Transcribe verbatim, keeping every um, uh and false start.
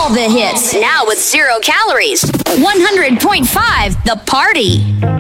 All the hits. Now with zero calories. one hundred point five The Party.